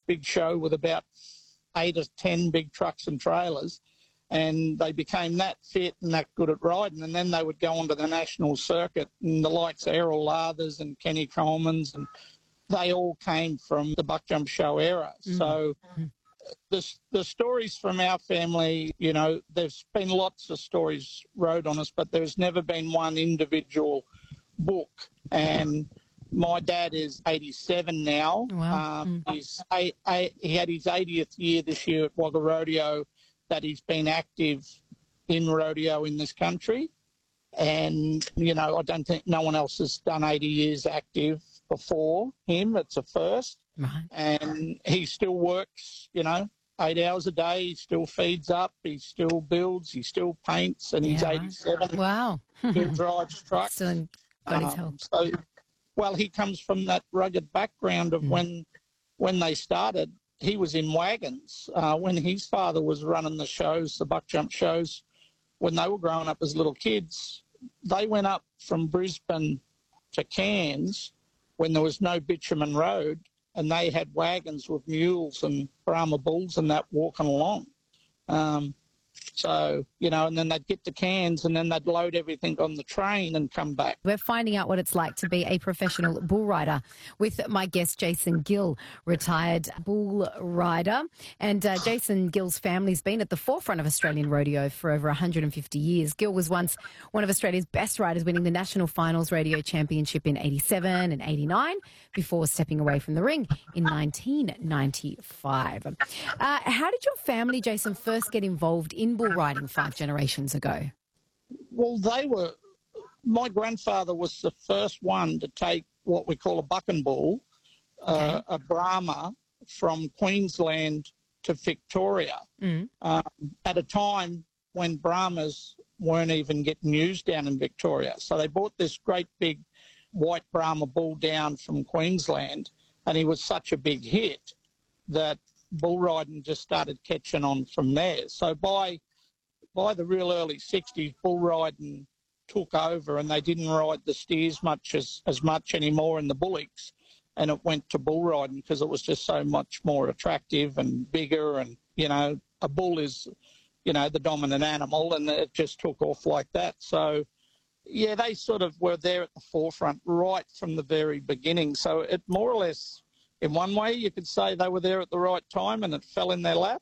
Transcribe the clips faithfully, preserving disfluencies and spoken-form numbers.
big show with about eight or ten big trucks and trailers, and they became that fit and that good at riding, and then they would go onto the national circuit, and the likes of Errol Lathers and Kenny Coleman's, and they all came from the buck jump show era. Mm. So the, the stories from our family, you know, there's been lots of stories wrote on us, but there's never been one individual book. And my dad is eighty-seven now. Wow. Um, mm. he's eight, eight, he had his eightieth year this year at Wagga Rodeo that he's been active in rodeo in this country. And, you know, I don't think no one else has done eighty years active before him. It's a first. Right. And he still works, you know, eight hours a day. He still feeds up. He still builds. He still paints. And he's Yeah, right. eighty-seven. Wow. He drives trucks. Still got his Um, help. so, well, he comes from that rugged background of Mm. when when they started, he was in wagons. Uh, when his father was running the shows, the buck jump shows, when they were growing up as little kids, they went up from Brisbane to Cairns when there was no bitumen road, and they had wagons with mules and Brahma bulls and that walking along. Um, so, you know, and then they'd get to Cairns and then they'd load everything on the train and come back. We're finding out what it's like to be a professional bull rider with my guest, Jason Gill, retired bull rider. And uh, Jason Gill's family's been at the forefront of Australian rodeo for over one hundred fifty years. Gill was once one of Australia's best riders, winning the National Finals Rodeo Championship in eighty-seven and eighty-nine before stepping away from the ring in nineteen ninety-five. Uh, how did your family, Jason, first get involved in bull riding five generations ago? Well, they were, my grandfather was the first one to take what we call a bucking bull, Okay. uh, a Brahma, from Queensland to Victoria, Mm. um, at a time when Brahmas weren't even getting used down in Victoria. So they bought this great big white Brahma bull down from Queensland, and he was such a big hit that bull riding just started catching on from there. So by by the real early sixties, bull riding took over, and they didn't ride the steers much as, as much anymore in the bullocks, and it went to bull riding because it was just so much more attractive and bigger. And, you know, a bull is, you know, the dominant animal, and it just took off like that. So, yeah, they sort of were there at the forefront right from the very beginning. So it more or less, in one way, you could say they were there at the right time and it fell in their lap,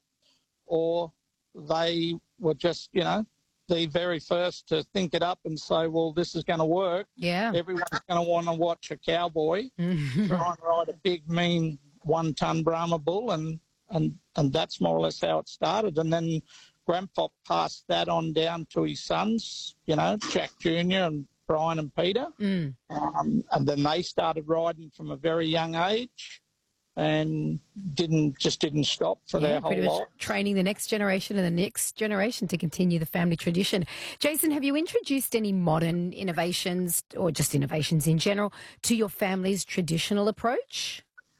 or they were just, you know, the very first to think it up and say, well, this is going to work. Yeah. Everyone's going to want to watch a cowboy try and ride a big, mean one-ton Brahma bull, and, and, and that's more or less how it started. And then Grandpa passed that on down to his sons, you know, Jack Junior and Brian and Peter. Mm. Um, and then they started riding from a very young age, and didn't just didn't stop for Yeah, their whole pretty much life. training the next generation and the next generation to continue the family tradition. Jason, have you introduced any modern innovations, or just innovations in general, to your family's traditional approach?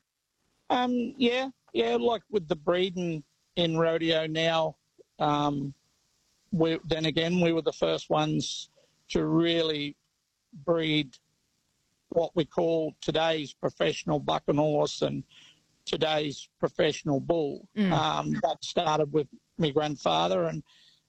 Um, yeah, yeah, like with the breeding in rodeo now, um, we, then again, we were the first ones to really breed what we call today's professional buck and horse and today's professional bull. Mm. Um, that started with my grandfather, and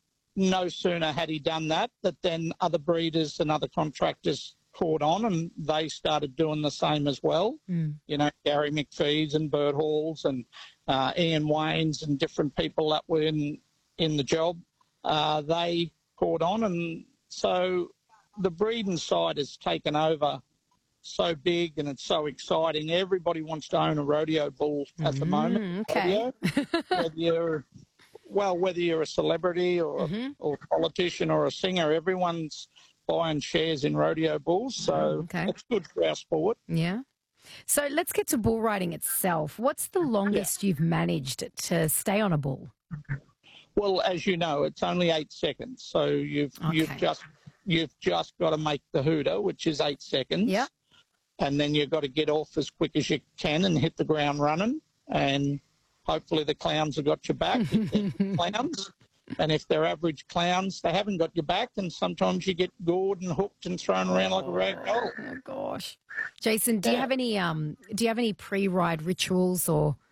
no sooner had he done that, that then other breeders and other contractors caught on, and they started doing the same as well. Mm. You know, Gary McPhee's and Bert Halls and uh, Ian Wayne's and different people that were in, in the job, uh, they caught on. And so the breeding side has taken over so big, and it's so exciting. Everybody wants to own a rodeo bull at the Mm, moment. okay. Rodeo. Whether you're, well, whether you're a celebrity or, Mhm. or a politician or a singer, everyone's buying shares in rodeo bulls. So Mm, okay. it's good for our sport. Yeah. So let's get to bull riding itself. What's the longest you've managed to stay on a bull? Well, as you know, it's only eight seconds. So you've you've Okay. just you've just got to make the hooter, which is eight seconds. Yeah. And then you've got to get off as quick as you can and hit the ground running. And hopefully the clowns have got your back. If they're clowns. And if they're average clowns, they haven't got your back. And sometimes you get gored and hooked and thrown around like a rag doll. Oh gosh. Jason, do you Yeah. have any um do you have any pre-ride rituals or